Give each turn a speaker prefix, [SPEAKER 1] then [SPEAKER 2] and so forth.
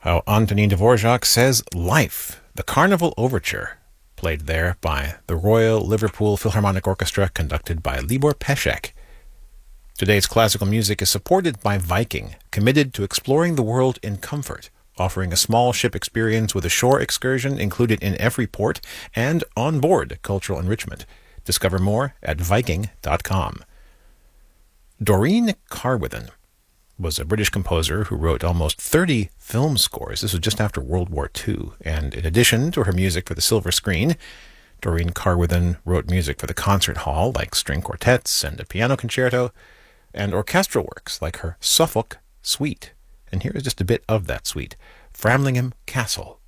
[SPEAKER 1] how Antonin Dvorak says life, the Carnival Overture, played there by the Royal Liverpool Philharmonic Orchestra, conducted by Libor Pesek. Today's classical music is supported by Viking, committed to exploring the world in comfort, offering a small ship experience with a shore excursion included in every port and on-board cultural enrichment. Discover more at Viking.com. Doreen Carwithen was a British composer who wrote almost 30 film scores. This was just after World War II. And in addition to her music for the silver screen, Doreen Carwithen wrote music for the concert hall, like string quartets and a piano concerto, and orchestral works like her Suffolk Suite. And here is just a bit of that suite, Framlingham Castle.